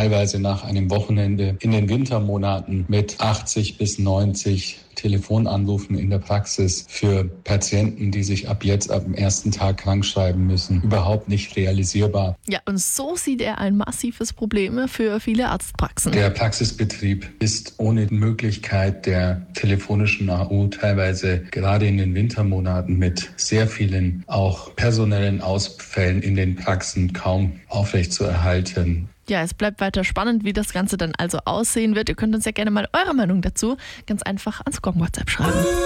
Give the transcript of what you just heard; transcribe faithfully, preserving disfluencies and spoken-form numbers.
teilweise nach einem Wochenende in den Wintermonaten mit achtzig bis neunzig Telefonanrufen in der Praxis für Patienten, die sich ab jetzt, ab dem ersten Tag krankschreiben müssen, überhaupt nicht realisierbar. Ja, und so sieht er ein massives Problem für viele Arztpraxen. Der Praxisbetrieb ist ohne Möglichkeit der telefonischen A U teilweise gerade in den Wintermonaten mit sehr vielen auch personellen Ausfällen in den Praxen kaum aufrechtzuerhalten. Ja, es bleibt weiter spannend, wie das Ganze dann also aussehen wird. Ihr könnt uns ja gerne mal eure Meinung dazu ganz einfach ans Gong WhatsApp schreiben.